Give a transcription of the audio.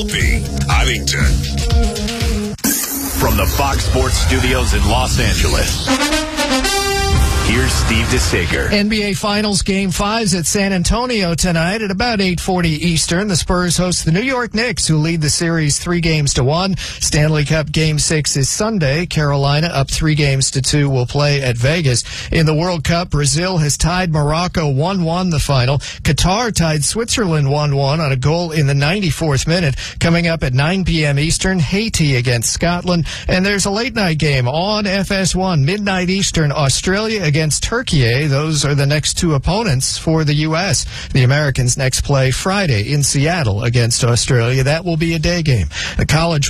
Huntington. From the Fox Sports Studios in Los Angeles, here's Steve DeSager. NBA Finals Game 5s at San Antonio tonight at about 8:40 Eastern. The Spurs host the New York Knicks, who lead the series 3-1. Stanley Cup Game 6 is Sunday. Carolina, up 3-2, will play at Vegas. In the World Cup, Brazil has tied Morocco 1-1 the final. Qatar tied Switzerland 1-1 on a goal in the 94th minute. Coming up at 9 p.m. Eastern, Haiti against Scotland. And there's a late-night game on FS1, midnight Eastern, Australia against Turkey. Those are the next two opponents for the U.S. The Americans next play Friday in Seattle against Australia. That will be a day game. The college